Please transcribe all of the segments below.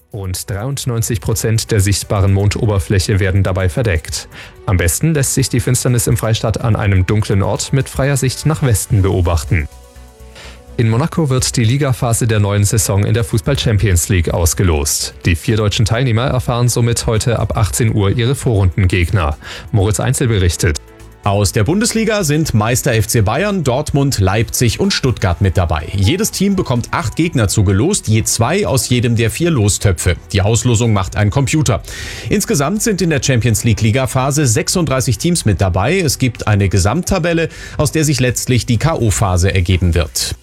Rund 93% der sichtbaren Mondoberfläche werden dabei verdeckt. Am besten lässt sich die Finsternis im Freistaat an einem dunklen Ort mit freier Sicht nach Westen beobachten. In Monaco wird die Ligaphase der neuen Saison in der Fußball Champions League ausgelost. Die 4 deutschen Teilnehmer erfahren somit heute ab 18 Uhr ihre Vorrundengegner. Moritz Einzel berichtet. Aus der Bundesliga sind Meister FC Bayern, Dortmund, Leipzig und Stuttgart mit dabei. Jedes Team bekommt 8 Gegner zugelost, je 2 aus jedem der 4 Lostöpfe. Die Auslosung macht ein Computer. Insgesamt sind in der Champions League Ligaphase 36 Teams mit dabei. Es gibt eine Gesamttabelle, aus der sich letztlich die K.O.-Phase ergeben wird.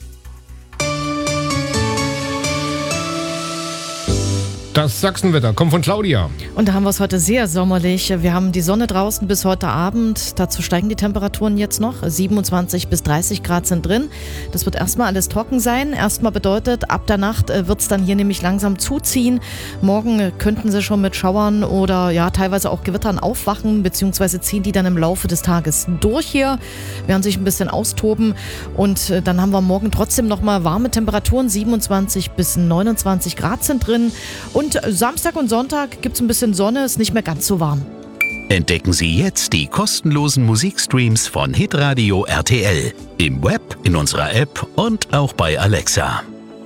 Das Sachsenwetter kommt von Claudia. Und da haben wir es heute sehr sommerlich. Wir haben die Sonne draußen bis heute Abend. Dazu steigen die Temperaturen jetzt noch. 27 bis 30 Grad sind drin. Das wird erstmal alles trocken sein. Erstmal bedeutet, ab der Nacht wird es dann hier nämlich langsam zuziehen. Morgen könnten sie schon mit Schauern oder ja teilweise auch Gewittern aufwachen, beziehungsweise ziehen die dann im Laufe des Tages durch hier, werden sich ein bisschen austoben. Und dann haben wir morgen trotzdem nochmal warme Temperaturen. 27 bis 29 Grad sind drin. Und Samstag und Sonntag gibt es ein bisschen Sonne, ist nicht mehr ganz so warm. Entdecken Sie jetzt die kostenlosen Musikstreams von Hitradio RTL. Im Web, in unserer App und auch bei Alexa.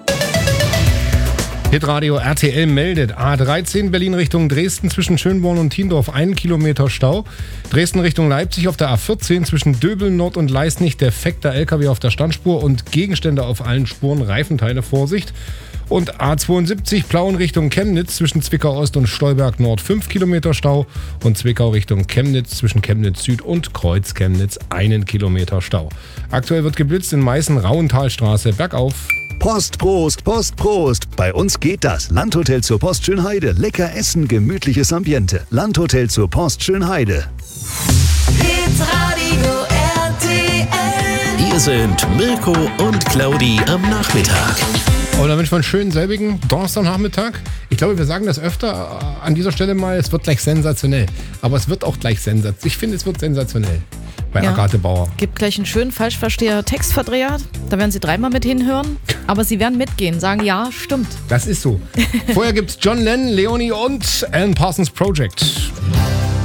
Hitradio RTL meldet A13 Berlin Richtung Dresden zwischen Schönborn und Thiendorf 1 Kilometer Stau. Dresden Richtung Leipzig auf der A14 zwischen Döbeln Nord und Leisnig defekter LKW auf der Standspur und Gegenstände auf allen Spuren, Reifenteile Vorsicht. Und A72 Plauen Richtung Chemnitz zwischen Zwickau Ost und Stolberg Nord 5 Kilometer Stau und Zwickau Richtung Chemnitz zwischen Chemnitz Süd und Kreuz Chemnitz 1 Kilometer Stau. Aktuell wird geblitzt in Meißen Rauenthalstraße bergauf. Post, Prost, Post, Prost. Bei uns geht das. Landhotel zur Post Schönheide. Lecker essen, gemütliches Ambiente. Landhotel zur Post Schönheide. Hitradio RTL. Hier sind Mirko und Claudi am Nachmittag. Und dann wünsche ich einen schönen selbigen Donnerstagnachmittag. Ich glaube, wir sagen das öfter an dieser Stelle mal, es wird gleich sensationell. Aber es wird auch gleich sensationell. Ich finde, es wird sensationell bei Agathe Bauer. Gibt gleich einen schönen Falschversteher-Textverdreher. Da werden Sie 3-mal mit hinhören. Aber Sie werden mitgehen, sagen, ja, stimmt. Das ist so. Vorher gibt's John Lennon, Leonie und Alan Parsons Project.